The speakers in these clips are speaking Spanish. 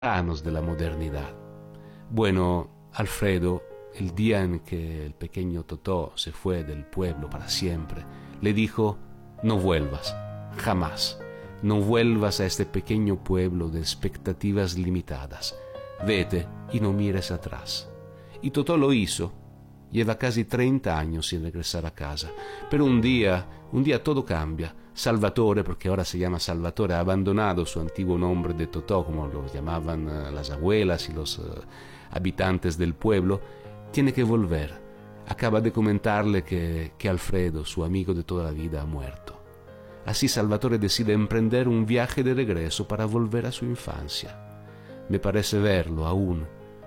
años de la modernidad. Bueno, Alfredo, el día en que el pequeño Totó se fue del pueblo para siempre, le dijo: no vuelvas, jamás, no vuelvas a este pequeño pueblo de expectativas limitadas. Vete y no mires atrás. Y Totó lo hizo. Lleva casi 30 años sin regresar a casa. Pero un día todo cambia. Salvatore, porque ahora se llama Salvatore, ha abandonado su antiguo nombre de Totó, como lo llamaban las abuelas y los habitantes del pueblo. Tiene que volver. Acaba de comentarle que Alfredo, su amigo de toda la vida, ha muerto. Así Salvatore decide emprender un viaje de regreso para volver a su infancia. Me parece verlo aún,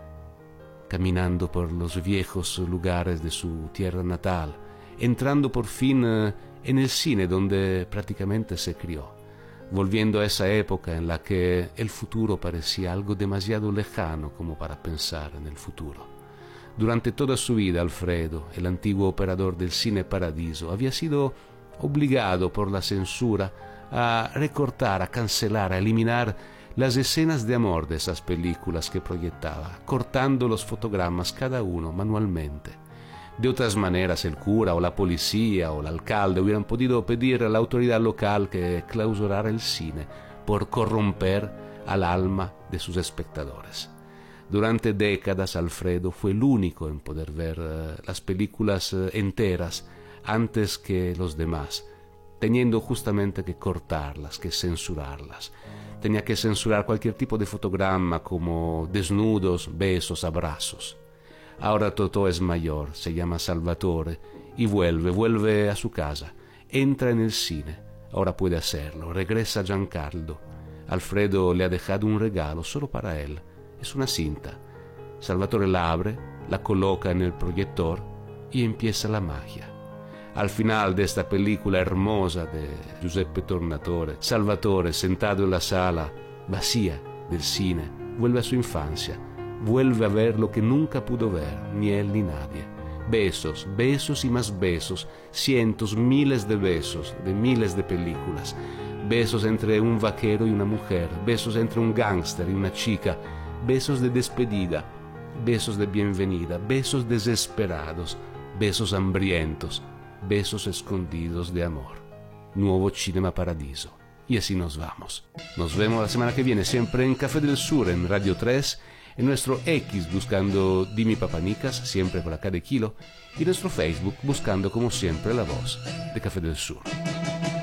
caminando por los viejos lugares de su tierra natal, entrando por fin en el cine donde prácticamente se crió, volviendo a esa época en la que el futuro parecía algo demasiado lejano como para pensar en el futuro. Durante toda su vida, Alfredo, el antiguo operador del Cine Paradiso, había sido obligado por la censura a recortar, a cancelar, a eliminar las escenas de amor de esas películas que proyectaba, cortando los fotogramas cada uno manualmente. De otras maneras, el cura o la policía o el alcalde hubieran podido pedir a la autoridad local que clausurara el cine por corromper al alma de sus espectadores. Durante décadas, Alfredo fue el único en poder ver las películas enteras antes que los demás, teniendo justamente que cortarlas, que censurarlas. Tenía que censurar cualquier tipo de fotograma como desnudos, besos, abrazos. Ahora Totó es mayor, se llama Salvatore y vuelve a su casa, entra en el cine. Ahora puede hacerlo, regresa Giancarlo. Alfredo le ha dejado un regalo solo para él. Es una cinta. Salvatore la abre, la coloca en el proyector y empieza la magia. Al final de esta película hermosa de Giuseppe Tornatore, Salvatore, sentado en la sala vacía del cine, vuelve a su infancia, vuelve a ver lo que nunca pudo ver, ni él ni nadie. Besos, besos y más besos, cientos, miles de besos, de miles de películas. Besos entre un vaquero y una mujer, besos entre un gángster y una chica, besos de despedida, besos de bienvenida, besos desesperados, besos hambrientos, besos escondidos de amor. Nuevo Cinema Paradiso. Y así nos vamos. Nos vemos la semana que viene, siempre en Café del Sur, en Radio 3, en nuestro X buscando Dimi Papanicas, siempre por acá de Kilo, y nuestro Facebook buscando como siempre la voz de Café del Sur.